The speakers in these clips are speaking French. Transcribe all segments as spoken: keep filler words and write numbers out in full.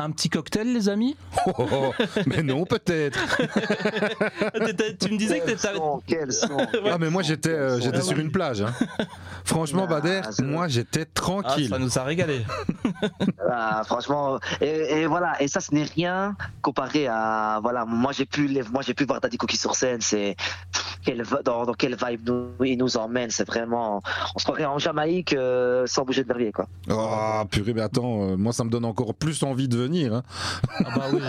un petit cocktail, les amis? Oh, oh, oh, mais non, peut-être. Tu me disais que t'étais. Quel son, Ah, mais moi j'étais, euh, j'étais Ah, sur oui. une plage. Hein. Franchement, Nah, Bader, c'est- moi j'étais Ah, tranquille. ça nous a régalé. Ah, franchement, et, et voilà, et ça ce n'est rien comparé à voilà, moi j'ai pu les- moi j'ai pu voir Daddy Cookie sur scène, c'est quelle, dans, dans quelle vibe nous, il nous emmène, c'est vraiment, on se croirait en Jamaïque euh, sans bouger de verrier quoi. Oh, purée, mais attends, euh, moi ça me donne encore plus envie de venir. Hein. Ah bah oui.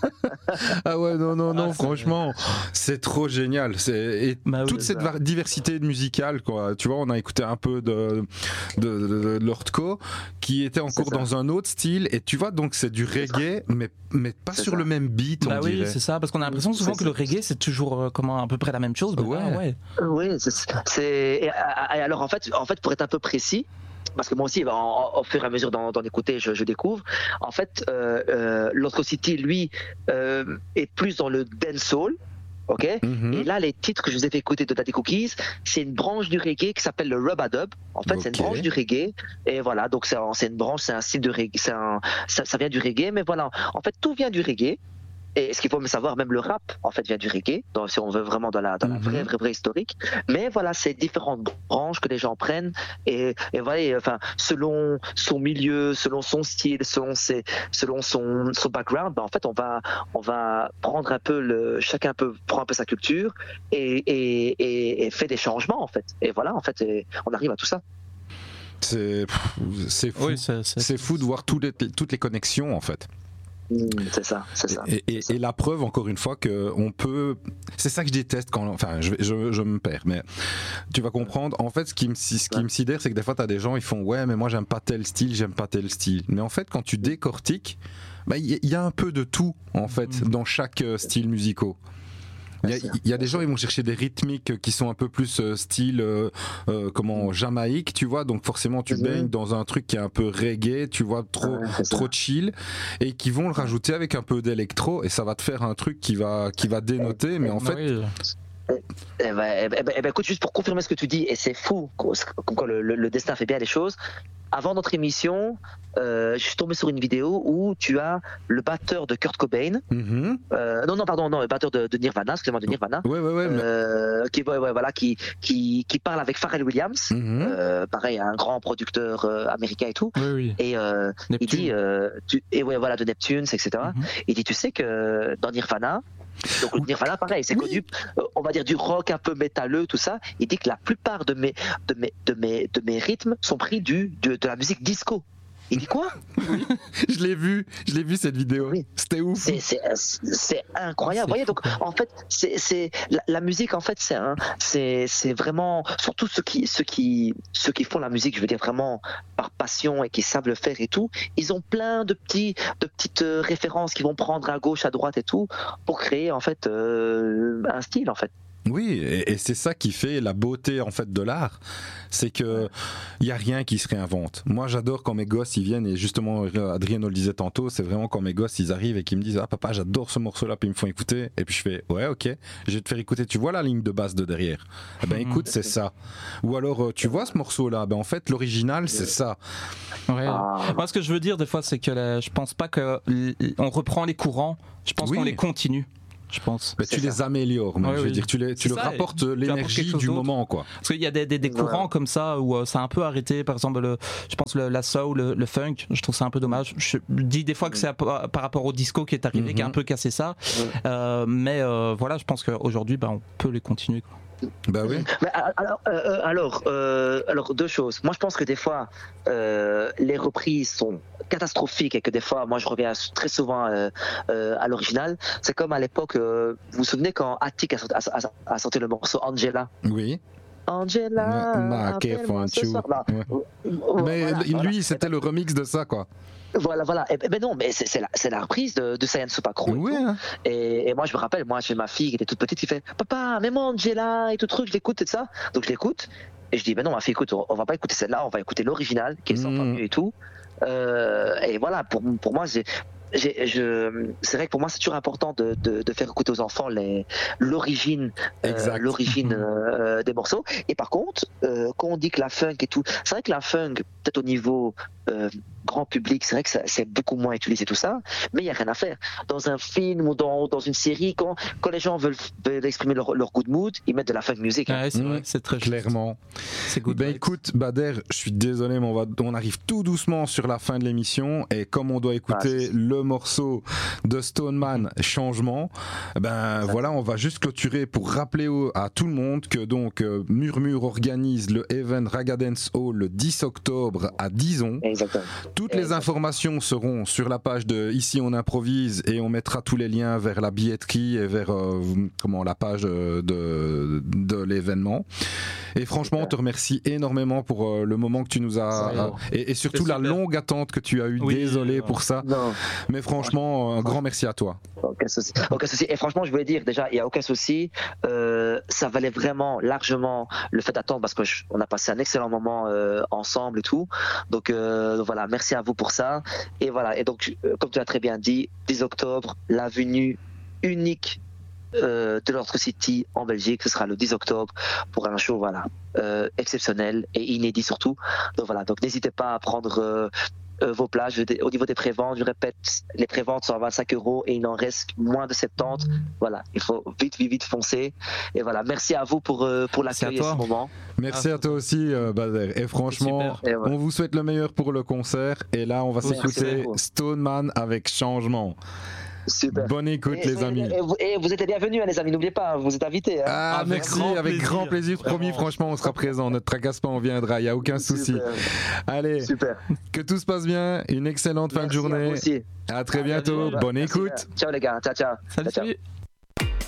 Ah ouais, non, non, non, Ah, c'est- franchement, c'est trop génial. C'est, et Bah oui, toute c'est cette ça. va- diversité musicale, quoi. Tu vois, on a écouté un peu de, de, de, de Lordco, qui était encore C'est ça. dans un autre style. Et tu vois, donc c'est du reggae, mais, mais pas C'est sur ça. le même beat, on Bah oui, dirait. c'est ça, parce qu'on a l'impression souvent C'est que le ça. reggae c'est toujours euh, comment à peu près la même chose. mais Ouais. ah ouais. Oui, c'est, c'est et, et alors en fait, en fait pour être un peu précis. Parce que moi aussi, en- en- au fur et à mesure d'en, d'en écouter, je, je découvre. En fait, euh, euh, Lotro City, lui, euh, est plus dans le dancehall, ok. Mhm. Et là, les titres que je vous ai fait écouter de Daddy Cookies, c'est une branche du reggae qui s'appelle le Rub-a-Dub. En fait, c'est une Ok. branche du reggae. Et voilà, donc c'est, un- c'est une branche, c'est un style de reggae, c'est un, ça, ça vient du reggae. Mais voilà, en fait, tout vient du reggae. Et ce qu'il faut savoir, même le rap, en fait, vient du reggae, donc, si on veut vraiment dans la, dans la Mhm. vraie, vraie, vraie historique. Mais voilà, c'est différentes branches que les gens prennent. Et, et voilà, et, enfin, selon son milieu, selon son style, selon, ses, selon son, son background, ben, en fait, on va, on va prendre un peu le, chacun peut prendre un peu sa culture et, et, et, et fait des changements, en fait. Et voilà, en fait, et on arrive à tout ça. C'est, pff, c'est fou. Oui, c'est, c'est- C'est fou de voir toutes les, toutes les connexions, en fait. Mm, C'est ça, c'est ça. Et, et- et la preuve, encore une fois, que on peut. C'est ça que je déteste quand. Enfin, je, je, je me perds, mais tu vas comprendre. En fait, ce qui me, ce qui me sidère, c'est que des fois, tu as des gens, ils font ouais, mais moi, j'aime pas tel style, j'aime pas tel style. Mais en fait, quand tu décortiques, bah, il y, y a un peu de tout, en fait, dans chaque euh, style musical. Il y, a, il y a des gens, ils vont chercher des rythmiques qui sont un peu plus euh, style euh, euh, comment Jamaïque, tu vois, donc forcément tu Mhm. baignes dans un truc qui est un peu reggae, tu vois, trop Ouais, c'est ça. trop chill, et qui vont le rajouter avec un peu d'électro, et ça va te faire un truc qui va qui va dénoter, mais en Bah fait oui. Eh ben, eh ben, eh ben, eh ben, écoute, juste pour confirmer ce que tu dis, et c'est fou, comme quoi le, le- le destin fait bien les choses. Avant notre émission, euh, je suis tombé sur une vidéo où tu as le batteur de Kurt Cobain, mhm. euh, non non pardon non le batteur de, de Nirvana, excusez-moi de Nirvana, ouais ouais ouais, mais- euh, qui ouais, ouais, voilà qui qui qui parle avec Pharrell Williams, Mhm. euh, pareil un grand producteur euh, américain et tout, Oui, oui. et euh, il Neptune. dit euh, tu, et ouais voilà de Neptune et cetera. Mhm. Il dit tu sais que dans Nirvana, donc Nirvana pareil c'est Oui. connu, euh, on va dire du rock un peu métalleux tout ça. Il dit que la plupart de mes de mes de mes de mes rythmes sont pris du de, de la musique disco. Il dit quoi? je l'ai vu, je l'ai vu cette vidéo, Oui. c'était ouf. C'est c'est c'est incroyable. C'est Vous voyez, fou, donc quoi. en fait c'est c'est la, la musique en fait c'est un c'est c'est vraiment surtout ceux qui ceux qui ceux qui font la musique, je veux dire vraiment par passion et qui savent le faire et tout, ils ont plein de petits de petites euh, références qu'ils vont prendre à gauche à droite et tout pour créer en fait euh, un style en fait. Oui, et, et c'est ça qui fait la beauté en fait de l'art, c'est que il y a rien qui se réinvente. Moi, j'adore quand mes gosses ils viennent, et justement Adrien le disait tantôt, c'est vraiment quand mes gosses ils arrivent et qu'ils me disent ah papa j'adore ce morceau-là, puis ils me font écouter, et puis je fais ouais ok, je vais te faire écouter. Tu vois la ligne de basse de derrière, eh ben écoute c'est ça. Ou alors euh, tu vois ce morceau-là, ben en fait l'original c'est ça. Ouais. Ah. Moi, ce que je veux dire des fois, c'est que la- je pense pas que l- on reprend les courants. Je pense Oui. qu'on les continue. Je pense. Ben, C'est tu ça. les améliores, même. Ouais, je veux oui. dire tu les tu C'est leur ça, rapportes et tu apportes l'énergie quelque chose du d'autre. moment quoi. Parce qu'il y a des, des, des Ouais. courants comme ça où euh, ça a un peu arrêté, par exemple, le, je pense le, la soul, le, le funk, je trouve ça un peu dommage. Je dis des fois que c'est à- par rapport au disco qui est arrivé, Mhm. qui a un peu cassé ça. Ouais. Euh, mais euh, voilà, je pense qu'aujourd'hui, bah, on peut les continuer, quoi. Ben oui. Mais, euh, alors, euh, euh, alors, euh, alors, deux choses. Moi, je pense que des fois, euh, les reprises sont catastrophiques et que des fois, moi, je reviens très souvent euh, euh, à l'original. C'est comme à l'époque, euh, vous vous souvenez quand Attic a, sorti- a- a- a sorti le morceau Angela. Oui. Angela, Ma- appelle-moi Kev, ce soir. Bah, Ouais. euh, Mais voilà, lui voilà. c'était le remix de ça quoi. Voilà, voilà. Et, ben non, mais c'est c'est la, c'est la reprise de, de Saiyan Supakro. et Oui. tout. Hein. Et, et moi, je me rappelle, moi, j'ai ma fille qui était toute petite, qui fait Papa, mets-moi Angela et tout truc, je l'écoute et tout ça. Donc, je l'écoute. Et je dis Ben non, ma fille, écoute, on, on va pas écouter celle-là, on va écouter l'original, qui est cent fois Mhm. mieux et tout. Euh, et voilà, pour, pour moi, j'ai. j'ai, je, c'est vrai que pour moi c'est toujours important de, de, de faire écouter aux enfants les, l'origine, euh, l'origine euh, des morceaux. Et par contre, euh, quand on dit que la funk et tout, c'est vrai que la funk, peut-être au niveau euh, grand public, c'est vrai que ça, c'est beaucoup moins utilisé tout ça, mais il y a rien à faire. Dans un film ou dans, dans une série, quand, quand les gens veulent, veulent exprimer leur, leur good mood, ils mettent de la funk music. Hein. Ouais, c'est, mmh, vrai, c'est très clairement. C'est good. Ben écoute, Bader, je suis désolé, mais on, va, on arrive tout doucement sur la fin de l'émission et comme on doit écouter ah, le morceau de Stoneman, Changement, ben ça voilà, on va juste clôturer pour rappeler au, à tout le monde que donc euh, Murmure organise le event Ragadance Hall le dix octobre à Dizon. Exactement. Toutes Exactement. les informations seront sur la page de Ici on improvise et on mettra tous les liens vers la billetterie et vers euh, comment la page de, de, de l'événement. Et franchement, on te remercie énormément pour euh, le moment que tu nous as euh, et, et surtout la longue attente que tu as eue. Oui, Désolé non. pour ça. Non. Mais franchement, un grand merci à toi. Aucun souci. Aucun souci. Et franchement, je voulais dire déjà, il n'y a aucun souci. Euh, ça valait vraiment largement le fait d'attendre parce qu'on a passé un excellent moment euh, ensemble et tout. Donc euh, voilà, merci à vous pour ça. Et voilà. Et donc, euh, comme tu as très bien dit, dix octobre, la venue unique Euh, de l'Ortre City en Belgique, ce sera le dix octobre pour un show voilà euh, exceptionnel et inédit surtout. Donc voilà, donc n'hésitez pas à prendre euh, euh, vos places. Au niveau des préventes, je répète, les préventes sont à vingt-cinq euros et il en reste moins de soixante-dix. Voilà, il faut vite, vite, vite foncer. Et voilà, merci à vous pour euh, pour l'accueil à ce moment. Merci ah, à toi aussi, euh, Bader. Et franchement, et ouais. on vous souhaite le meilleur pour le concert. Et là, on va oui, s'écouter Stoneman avec Changement. Super. Bonne écoute, et, les amis. Et, et, vous, et vous êtes les bienvenus, hein, les amis. N'oubliez pas, vous êtes invités. Hein. Ah, avec merci, grand avec plaisir. grand plaisir. Promis, franchement, on sera présent. Ne te tracasse pas, on viendra. Il n'y a aucun Super. souci. Allez, Super. que tout se passe bien. Une excellente merci fin de journée. À, vous aussi. à très à bientôt. bientôt. Bonne merci, écoute. Ciao, les gars. Ciao, ciao. Salut, ciao, salut. ciao.